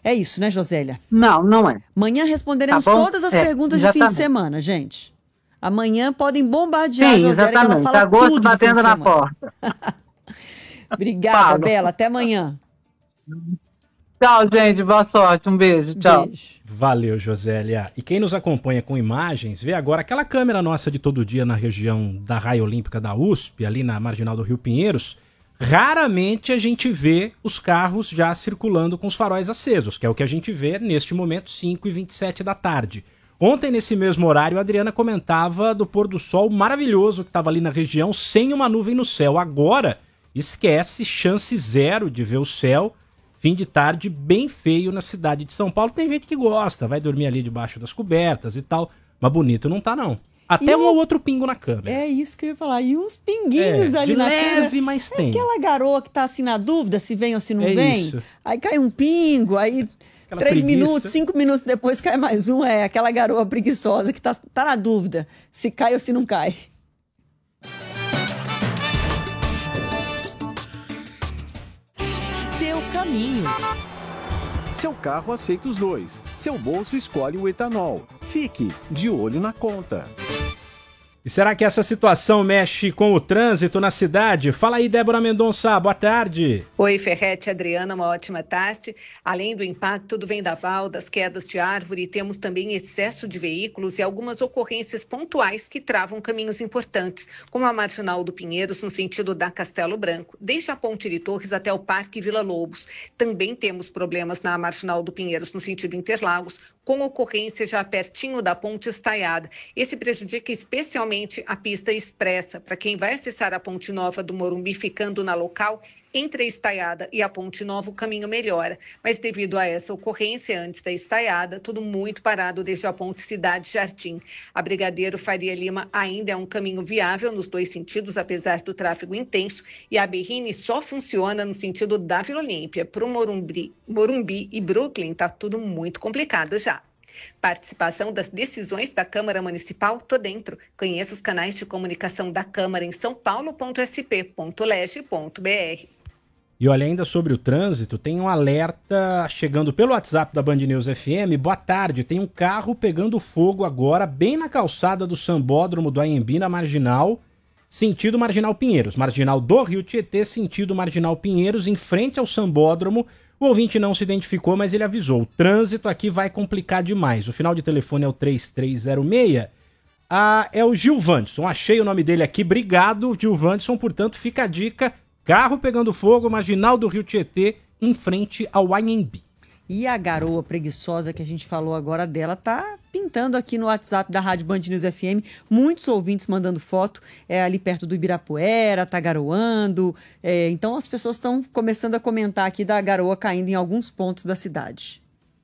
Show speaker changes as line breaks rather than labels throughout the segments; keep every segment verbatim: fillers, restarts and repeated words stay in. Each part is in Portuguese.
É isso, né, Josélia?
Não, não é.
Amanhã responderemos
Tá bom?
todas as
É,
perguntas de fim de
exatamente.
semana, gente. Amanhã podem bombardear a
Sim,
Josélia, que ela
exatamente.
fala
Agosto
tudo de fim
batendo
de
na
semana.
porta.
Obrigada,
Falo.
Bela. Até amanhã.
Tchau, gente. Boa sorte. Um beijo. Tchau.
Beijo.
Valeu, Josélia. E quem nos acompanha com imagens, vê agora aquela câmera nossa de todo dia na região da Raia Olímpica da U S P, ali na marginal do Rio Pinheiros. Raramente a gente vê os carros já circulando com os faróis acesos, que é o que a gente vê neste momento, cinco e vinte e sete da tarde. Ontem, nesse mesmo horário, a Adriana comentava do pôr do sol maravilhoso que estava ali na região, sem uma nuvem no céu. Agora, esquece, chance zero de ver o céu. Fim de tarde bem feio na cidade de São Paulo. Tem gente que gosta, vai dormir ali debaixo das cobertas e tal, mas bonito não tá não. Até
E
um
o-
ou outro pingo na câmera.
É isso que eu ia falar. E uns pinguinhos
É,
ali
de
na
leve,
câmera.
mas
É
tem.
aquela garoa que tá assim na dúvida se vem ou se não
É
vem.
isso.
Aí cai um pingo, aí
Aquela
três
preguiça.
minutos, cinco minutos depois cai mais um. É aquela garoa preguiçosa que tá, tá na dúvida se cai ou se não cai.
Seu caminho.
Seu carro aceita os dois. Seu bolso escolhe o etanol. Fique de olho na conta.
E será que essa situação mexe com o trânsito na cidade? Fala aí, Débora Mendonça, boa tarde.
Oi, Ferretti, Adriana, uma ótima tarde. Além do impacto do vendaval, das quedas de árvore, temos também excesso de veículos e algumas ocorrências pontuais que travam caminhos importantes, como a Marginal do Pinheiros, no sentido da Castelo Branco, desde a Ponte de Torres até o Parque Vila Lobos. Também temos problemas na Marginal do Pinheiros, no sentido Interlagos, com ocorrência já pertinho da Ponte Estaiada. Esse prejudica especialmente a pista expressa. Para quem vai acessar a Ponte Nova do Morumbi ficando na local, entre a Estaiada e a Ponte Nova o caminho melhora. Mas devido a essa ocorrência antes da Estaiada, tudo muito parado desde a Ponte Cidade Jardim. A Brigadeiro Faria Lima ainda é um caminho viável nos dois sentidos, apesar do tráfego intenso, e a Berrini só funciona no sentido da Vila Olímpia. Para o Morumbi, Morumbi e Brooklyn está tudo muito complicado já. Participação das decisões da Câmara Municipal, tô dentro. Conheça os canais de comunicação da Câmara em são paulo ponto s p ponto leg ponto b r.
E olha, ainda sobre o trânsito, tem um alerta chegando pelo WhatsApp da Band News F M. Boa tarde, tem um carro pegando fogo agora, bem na calçada do Sambódromo do Anhembi, na Marginal, sentido Marginal Pinheiros. Marginal do Rio Tietê, sentido Marginal Pinheiros, em frente ao Sambódromo. O ouvinte não se identificou, mas ele avisou. O trânsito aqui vai complicar demais. O final de telefone é o três três zero seis. Ah, é o Gilvanderson. Achei o nome dele aqui. Obrigado, Gilvanderson. Portanto, fica a dica. Carro pegando fogo, Marginal do Rio Tietê, em frente ao Anhembi.
E a garoa preguiçosa que a gente falou agora dela tá pintando aqui no WhatsApp da Rádio Band News F M. Muitos ouvintes mandando foto, é, ali perto do Ibirapuera, tá garoando. É, então as pessoas estão começando a comentar aqui da garoa caindo em alguns pontos da cidade.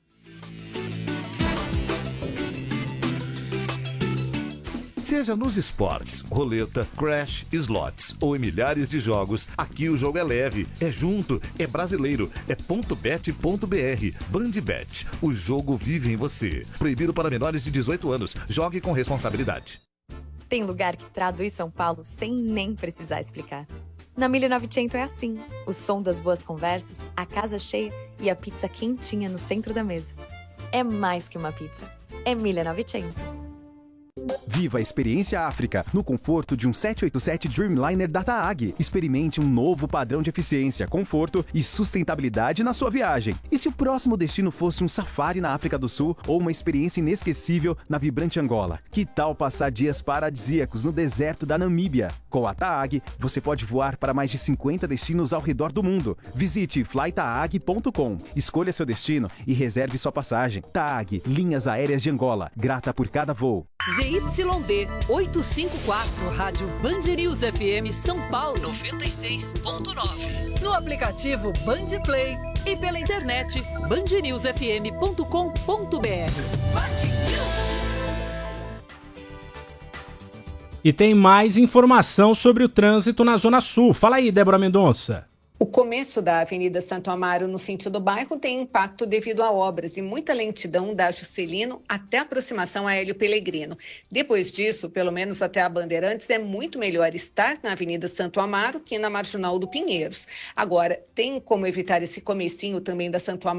Seja nos esportes, roleta, crash, slots ou em milhares de jogos, aqui o jogo é leve, é junto, é brasileiro, é ponto bet ponto b r. Bandbet, o jogo vive em você. Proibido para menores de dezoito anos. Jogue com responsabilidade.
Tem lugar que traduz São Paulo sem nem precisar explicar. Na mil e novecentos é assim. O som das boas conversas, a casa cheia e a pizza quentinha no centro da mesa. É mais que uma pizza. É mil e novecentos.
Viva a experiência África no conforto de um sete oito sete Dreamliner da TAAG. Experimente um novo padrão de eficiência, conforto e sustentabilidade na sua viagem. E se o próximo destino fosse um safari na África do Sul ou uma experiência inesquecível na vibrante Angola? Que tal passar dias paradisíacos no deserto da Namíbia? Com a TAAG, você pode voar para mais de cinquenta destinos ao redor do mundo. Visite fly taag ponto com, escolha seu destino e reserve sua passagem. TAAG, Linhas Aéreas de Angola, grata por cada voo.
Z Y D oitocentos e cinquenta e quatro, Rádio Band News F M São Paulo noventa e seis ponto nove. No aplicativo Band Play e pela internet band news f m ponto com ponto b r.
E tem mais informação sobre o trânsito na Zona Sul. Fala aí, Débora Mendonça.
O começo da Avenida Santo Amaro, no sentido bairro, tem impacto devido a obras e muita lentidão da Juscelino até a aproximação a Hélio Pelegrino. Depois disso, pelo menos até a Bandeirantes, é muito melhor estar na Avenida Santo Amaro que na Marginal do Pinheiros. Agora, tem como evitar esse comecinho também da Santo Amaro